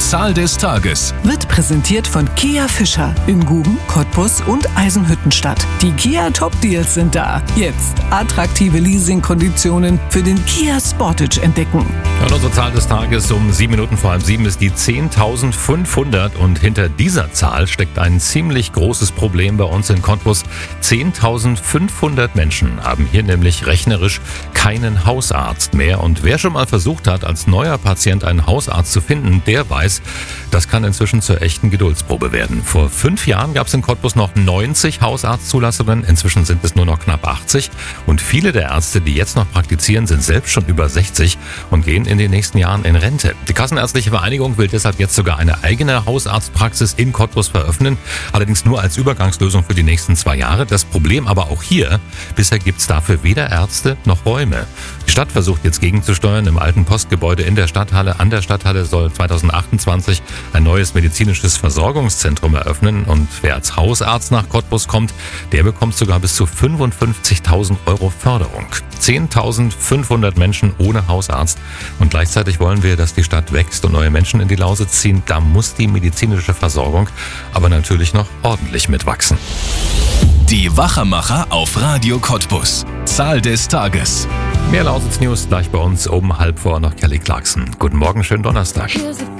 Zahl des Tages. Wird präsentiert von Kia Fischer in Guben, Cottbus und Eisenhüttenstadt. Die Kia Top-Deals sind da. Jetzt attraktive Leasingkonditionen für den Kia Sportage entdecken. Und unsere Zahl des Tages um 7:07 ist die 10.500 und hinter dieser Zahl steckt ein ziemlich großes Problem bei uns in Cottbus. 10.500 Menschen haben hier nämlich rechnerisch keinen Hausarzt mehr. Und wer schon mal versucht hat, als neuer Patient einen Hausarzt zu finden, der weiß, das kann inzwischen zur echten Geduldsprobe werden. Vor 5 Jahren gab es in Cottbus noch 90 Hausarztzulassungen, inzwischen sind es nur noch knapp 80. Und viele der Ärzte, die jetzt noch praktizieren, sind selbst schon über 60 und gehen in den nächsten Jahren in Rente. Die Kassenärztliche Vereinigung will deshalb jetzt sogar eine eigene Hausarztpraxis in Cottbus eröffnen, allerdings nur als Übergangslösung für die nächsten 2 Jahre. Das Problem aber auch hier, bisher gibt es dafür weder Ärzte noch Räume. Die Stadt versucht jetzt gegenzusteuern. Im alten Postgebäude in der Stadthalle, an der Stadthalle soll 2028 ein neues medizinisches Versorgungszentrum eröffnen. Und wer als Hausarzt nach Cottbus kommt, der bekommt sogar bis zu 55.000 € Förderung. 10.500 Menschen ohne Hausarzt. Und gleichzeitig wollen wir, dass die Stadt wächst und neue Menschen in die Lausitz ziehen. Da muss die medizinische Versorgung aber natürlich noch ordentlich mitwachsen. Die Wachermacher auf Radio Cottbus. Zahl des Tages. Mehr Lausitz News gleich bei uns um 3:30 noch Kelly Clarkson. Guten Morgen, schönen Donnerstag.